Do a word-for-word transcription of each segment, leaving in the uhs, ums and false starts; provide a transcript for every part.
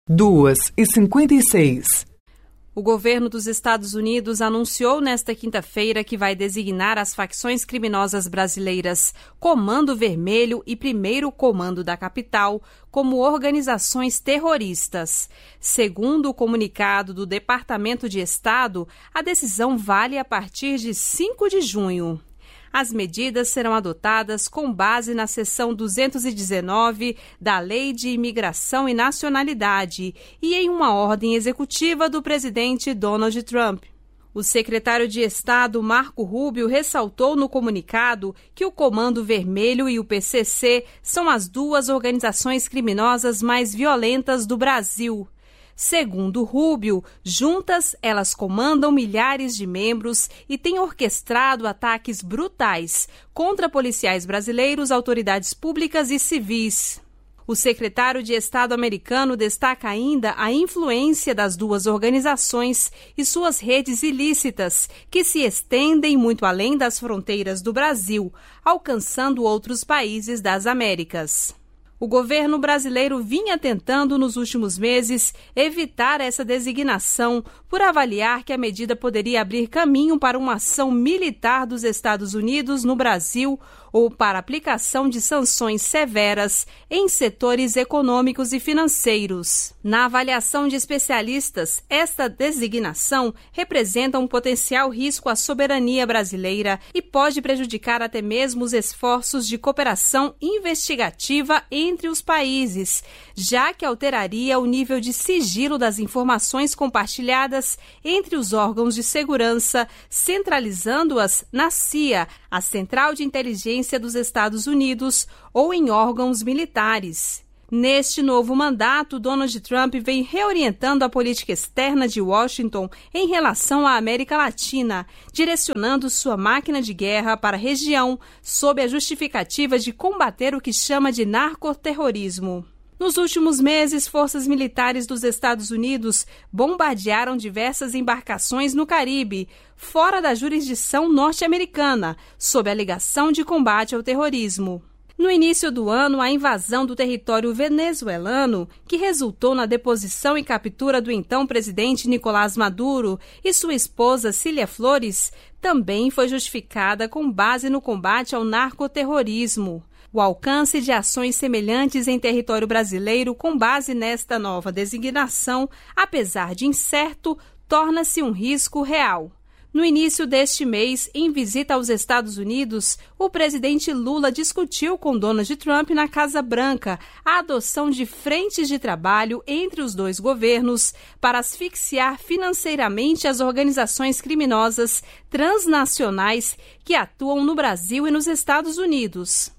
duas e cinquenta e seis. O governo dos Estados Unidos anunciou nesta quinta-feira que vai designar as facções criminosas brasileiras Comando Vermelho e Primeiro Comando da Capital como organizações terroristas. Segundo o comunicado do Departamento de Estado, a decisão vale a partir de cinco de junho. As medidas serão adotadas com base na seção duzentos e dezenove da Lei de Imigração e Nacionalidade e em uma ordem executiva do presidente Donald Trump. O secretário de Estado, Marco Rubio, ressaltou no comunicado que o Comando Vermelho e o P C C são as duas organizações criminosas mais violentas do Brasil. Segundo Rubio, juntas elas comandam milhares de membros e têm orquestrado ataques brutais contra policiais brasileiros, autoridades públicas e civis. O secretário de Estado americano destaca ainda a influência das duas organizações e suas redes ilícitas, que se estendem muito além das fronteiras do Brasil, alcançando outros países das Américas. O governo brasileiro vinha tentando, nos últimos meses, evitar essa designação por avaliar que a medida poderia abrir caminho para uma ação militar dos Estados Unidos no Brasil ou para aplicação de sanções severas em setores econômicos e financeiros. Na avaliação de especialistas, esta designação representa um potencial risco à soberania brasileira e pode prejudicar até mesmo os esforços de cooperação investigativa entre os países, já que alteraria o nível de sigilo das informações compartilhadas entre os órgãos de segurança, centralizando-as na C I A, a Central de Inteligência dos Estados Unidos, ou em órgãos militares. Neste novo mandato, Donald Trump vem reorientando a política externa de Washington em relação à América Latina, direcionando sua máquina de guerra para a região, sob a justificativa de combater o que chama de narcoterrorismo. Nos últimos meses, forças militares dos Estados Unidos bombardearam diversas embarcações no Caribe, fora da jurisdição norte-americana, sob a alegação de combate ao terrorismo. No início do ano, a invasão do território venezuelano, que resultou na deposição e captura do então presidente Nicolás Maduro e sua esposa Cília Flores, também foi justificada com base no combate ao narcoterrorismo. O alcance de ações semelhantes em território brasileiro com base nesta nova designação, apesar de incerto, torna-se um risco real. No início deste mês, em visita aos Estados Unidos, o presidente Lula discutiu com Donald Trump na Casa Branca a adoção de frentes de trabalho entre os dois governos para asfixiar financeiramente as organizações criminosas transnacionais que atuam no Brasil e nos Estados Unidos.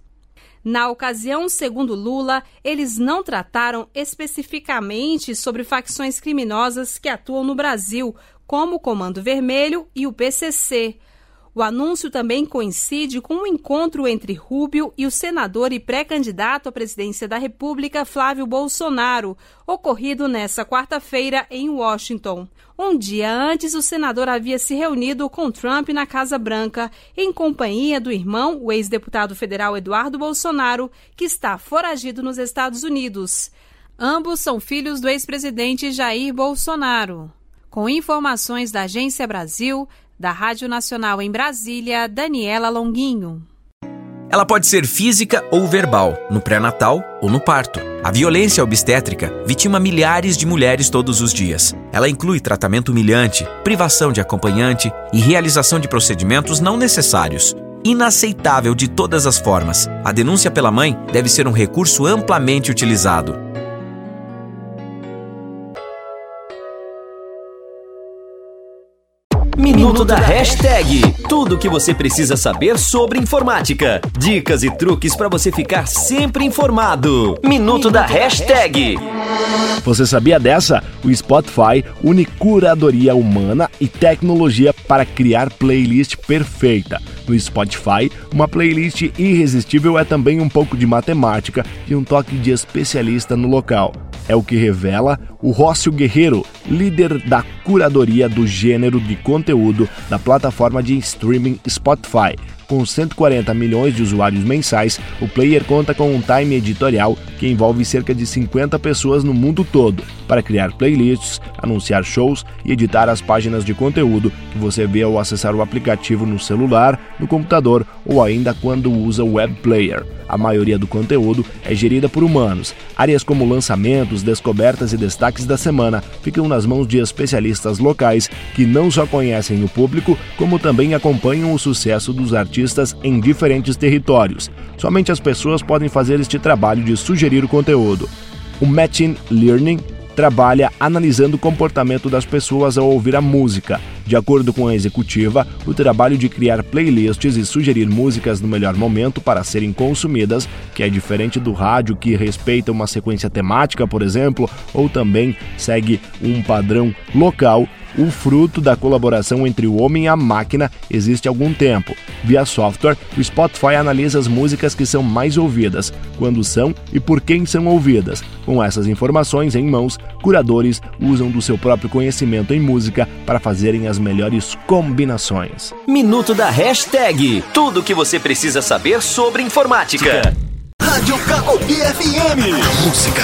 Na ocasião, segundo Lula, eles não trataram especificamente sobre facções criminosas que atuam no Brasil, como o Comando Vermelho e o P C C. O anúncio também coincide com um encontro entre Rubio e o senador e pré-candidato à presidência da República, Flávio Bolsonaro, ocorrido nesta quarta-feira em Washington. Um dia antes, o senador havia se reunido com Trump na Casa Branca, em companhia do irmão, o ex-deputado federal Eduardo Bolsonaro, que está foragido nos Estados Unidos. Ambos são filhos do ex-presidente Jair Bolsonaro. Com informações da Agência Brasil, da Rádio Nacional em Brasília, Daniela Longuinho. Ela pode ser física ou verbal, no pré-natal ou no parto. A violência obstétrica vitima milhares de mulheres todos os dias. Ela inclui tratamento humilhante, privação de acompanhante e realização de procedimentos não necessários. Inaceitável de todas as formas. A denúncia pela mãe deve ser um recurso amplamente utilizado. Minuto da Hashtag. Tudo o que você precisa saber sobre informática. Dicas e truques para você ficar sempre informado. Minuto da Hashtag. Você sabia dessa? O Spotify une curadoria humana e tecnologia para criar playlist perfeita. No Spotify, uma playlist irresistível é também um pouco de matemática e um toque de especialista no local. É o que revela o Rócio Guerreiro, líder da curadoria do gênero de conteúdo da plataforma de streaming Spotify. Com cento e quarenta milhões de usuários mensais, o player conta com um time editorial que envolve cerca de cinquenta pessoas no mundo todo, para criar playlists, anunciar shows e editar as páginas de conteúdo que você vê ao acessar o aplicativo no celular, no computador ou ainda quando usa o web player. A maioria do conteúdo é gerida por humanos. Áreas como lançamentos, descobertas e destaques da semana ficam nas mãos de especialistas locais que não só conhecem o público, como também acompanham o sucesso dos artistas em diferentes territórios. Somente as pessoas podem fazer este trabalho de sugerir o conteúdo. O Machine Learning trabalha analisando o comportamento das pessoas ao ouvir a música. De acordo com a executiva, o trabalho de criar playlists e sugerir músicas no melhor momento para serem consumidas, que é diferente do rádio que respeita uma sequência temática, por exemplo, ou também segue um padrão local, o fruto da colaboração entre o homem e a máquina existe há algum tempo. Via software, o Spotify analisa as músicas que são mais ouvidas, quando são e por quem são ouvidas. Com essas informações em mãos, curadores usam do seu próprio conhecimento em música para fazerem as melhores combinações. Minuto da Hashtag. Tudo o que você precisa saber sobre informática. Rádio Cacobi F M. Música